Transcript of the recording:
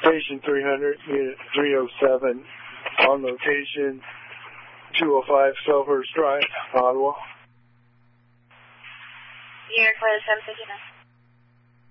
Station 300, Unit 307, on location, 205 Selhurst Drive, Ottawa. You're close, 759.